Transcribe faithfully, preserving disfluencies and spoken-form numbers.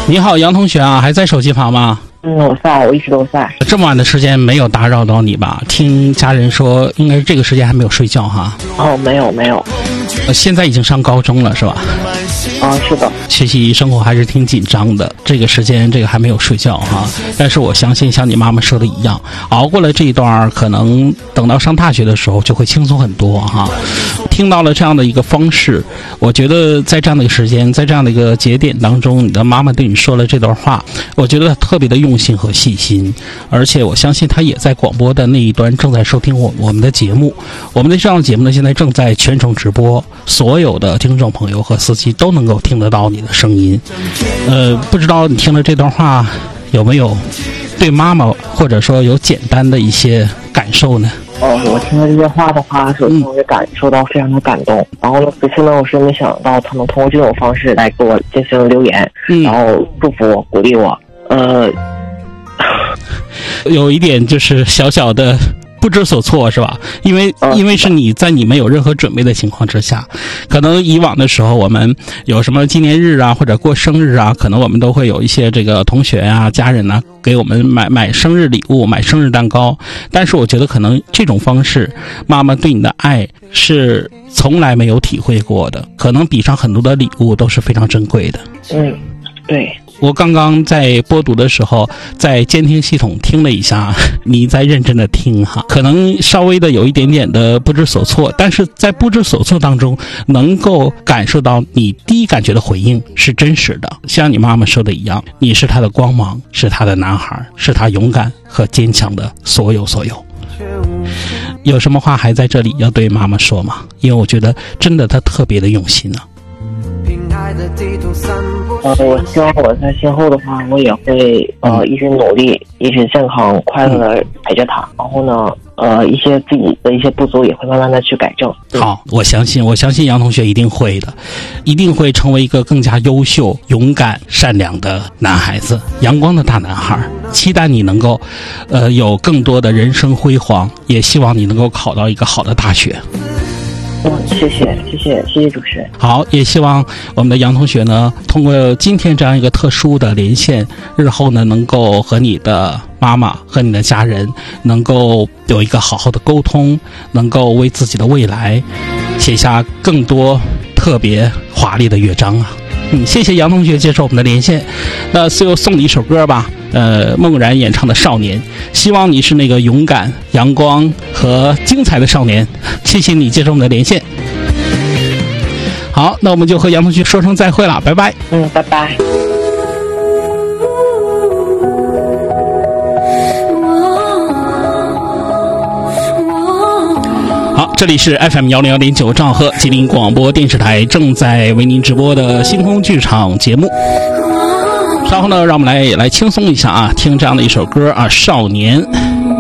你好，杨同学啊，还在手机旁吗？ 嗯，我在，我一直都在。 这么晚的时间没有打扰到你吧？听家人说，应该是这个时间还没有睡觉哈。 哦，没有没有。 呃，现在已经上高中了是吧？ 啊，是的。 学习生活还是挺紧张的，这个时间这个还没有睡觉哈。但是我相信像你妈妈说的一样，熬过了这一段，可能等到上大学的时候就会轻松很多哈。听到了这样的一个方式，我觉得在这样的一个时间，在这样的一个节点当中，你的妈妈对你说了这段话，我觉得特别的用心和细心，而且我相信她也在广播的那一端正在收听我我们的节目。我们的这样的节目呢，现在正在全程直播，所有的听众朋友和司机都能够听得到你的声音。呃，不知道你听了这段话有没有对妈妈或者说有简单的一些感受呢？ 哦，我听了这些话的话，首先我就感受到非常的感动。嗯、然后呢，此次呢，我是没想到他能通过这种方式来给我进行留言，嗯、然后祝福我、鼓励我。呃， 有一点就是小小的不知所措是吧？因为因为是你在你没有任何准备的情况之下，可能以往的时候我们有什么纪念日啊或者过生日啊，可能我们都会有一些这个同学啊家人啊给我们买买生日礼物买生日蛋糕，但是我觉得可能这种方式妈妈对你的爱是从来没有体会过的，可能比上很多的礼物都是非常珍贵的。 嗯，对。 我刚刚在播读的时候，在监听系统听了一下，你在认真的听哈，可能稍微的有一点点的不知所措，但是在不知所措当中，能够感受到你第一感觉的回应是真实的。像你妈妈说的一样，你是她的光芒，是她的男孩，是她勇敢和坚强的所有所有。有什么话还在这里要对妈妈说吗？因为我觉得真的她特别的用心啊。 呃，我希望我在今后的话，我也会呃一直努力，一直健康快乐的陪着他。然后呢，呃，一些自己的一些不足也会慢慢的去改正。 好，我相信，我相信杨同学一定会的，一定会成为一个更加优秀、勇敢、善良的男孩子，阳光的大男孩。期待你能够，呃，有更多的人生辉煌，也希望你能够考到一个好的大学。 嗯，谢谢谢谢谢谢主持人。 好，也希望我们的杨同学呢，通过今天这样一个特殊的连线，日后呢能够和你的妈妈和你的家人能够有一个好好的沟通，能够为自己的未来写下更多特别华丽的乐章啊。嗯，谢谢杨同学接受我们的连线。那最后送你一首歌吧，呃，孟然演唱的《少年》，希望你是那个勇敢、阳光和精彩的少年。谢谢你接受我们的连线。好，那我们就和杨同学说声再会了，拜拜。 嗯，拜拜。 好，这里是 F M 幺零幺点九兆赫吉林广播电视台正在为您直播的星空剧场节目。稍后呢，让我们来来轻松一下啊，听这样的一首歌啊，《少年》。